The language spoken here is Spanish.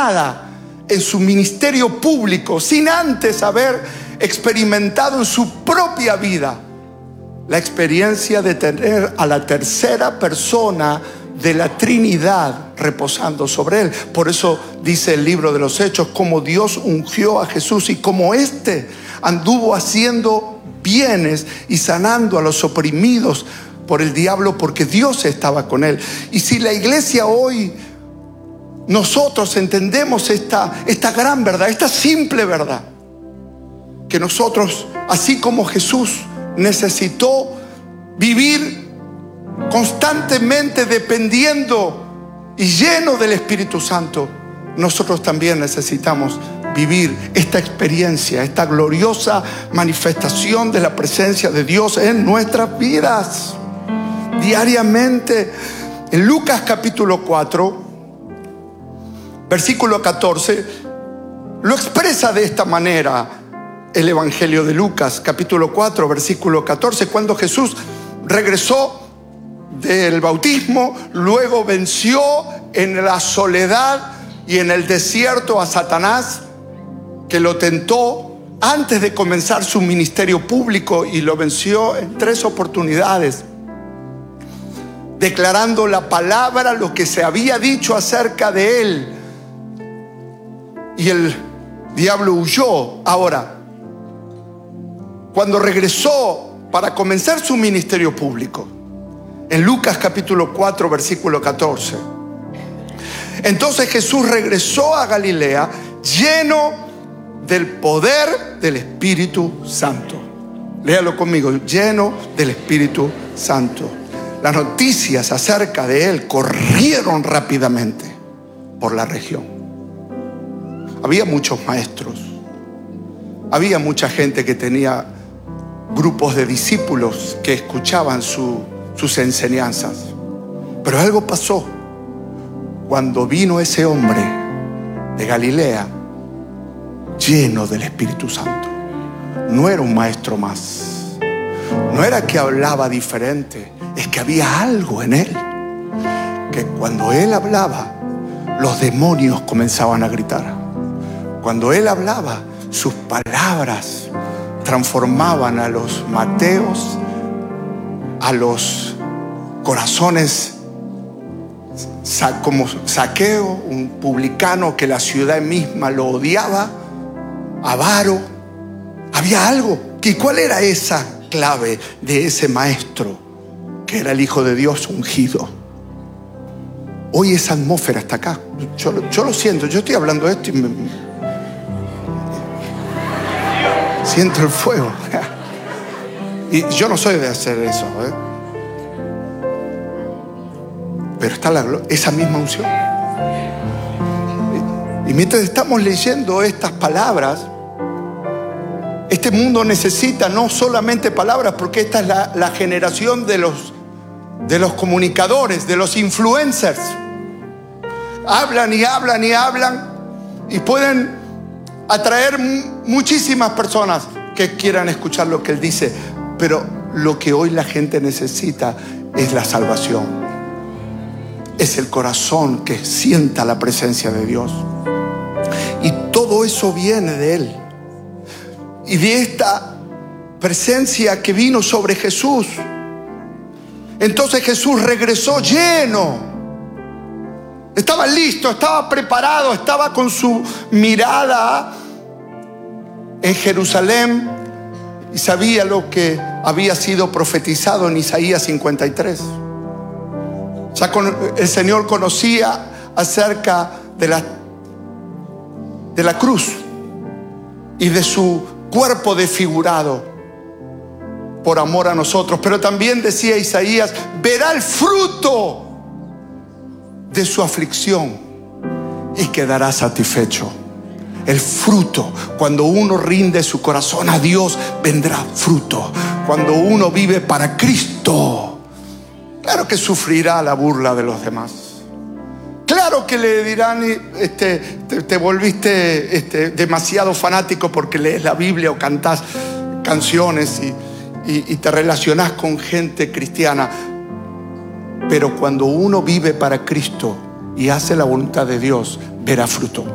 nada en su ministerio público sin antes haber experimentado en su propia vida la experiencia de tener a la tercera persona de la Trinidad reposando sobre él. Por eso dice el libro de los Hechos, como Dios ungió a Jesús y como éste anduvo haciendo bienes y sanando a los oprimidos por el diablo, porque Dios estaba con él. Y si la iglesia hoy, nosotros entendemos esta gran verdad, esta simple verdad, que nosotros, así como Jesús necesitó vivir constantemente dependiendo y lleno del Espíritu Santo, nosotros también necesitamos vivir esta experiencia, esta gloriosa manifestación de la presencia de Dios en nuestras vidas diariamente. En Lucas capítulo 4, versículo 14, lo expresa de esta manera el Evangelio de Lucas, capítulo 4, versículo 14, cuando Jesús regresó del bautismo, luego venció en la soledad y en el desierto a Satanás, que lo tentó antes de comenzar su ministerio público, y lo venció en 3 oportunidades, declarando la palabra, lo que se había dicho acerca de él, y el diablo huyó. Ahora, cuando regresó para comenzar su ministerio público, en Lucas capítulo 4, versículo 14, entonces Jesús regresó a Galilea lleno del poder del Espíritu Santo. Léalo conmigo: lleno del Espíritu Santo. Las noticias acerca de él corrieron rápidamente por la región. Había muchos maestros, había mucha gente que tenía grupos de discípulos que escuchaban sus enseñanzas. Pero algo pasó cuando vino ese hombre de Galilea lleno del Espíritu Santo. No era un maestro más, no era que hablaba diferente, es que había algo en él, que cuando él hablaba, los demonios comenzaban a gritar. Cuando él hablaba, sus palabras transformaban a los Mateos, a los corazones, como Zaqueo, un publicano que la ciudad misma lo odiaba, avaro. Había algo. ¿Y cuál era esa clave de ese maestro que era el Hijo de Dios ungido? Hoy esa atmósfera está acá. Yo lo siento, yo estoy hablando de esto y siento el fuego. Y yo no soy de hacer eso, pero está esa misma unción. Y mientras estamos leyendo estas palabras, este mundo necesita no solamente palabras, porque esta es la generación de los comunicadores, de los influencers. Hablan y hablan y hablan y pueden atraer muchísimas personas que quieran escuchar lo que él dice, pero lo que hoy la gente necesita es la salvación, es el corazón que sienta la presencia de Dios, y todo eso viene de él y de esta presencia que vino sobre Jesús. Entonces Jesús regresó lleno. Estaba listo, estaba preparado, estaba con su mirada en Jerusalén y sabía lo que había sido profetizado en Isaías 53. Ya el Señor conocía acerca de la cruz y de su cuerpo desfigurado por amor a nosotros, pero también decía Isaías, verá el fruto de su aflicción y quedará satisfecho. El fruto, cuando uno rinde su corazón a Dios, vendrá fruto. Cuando uno vive para Cristo, claro que sufrirá la burla de los demás. Claro que le dirán, te volviste demasiado fanático porque lees la Biblia o cantás canciones y te relacionás con gente cristiana. Pero cuando uno vive para Cristo y hace la voluntad de Dios, verá fruto.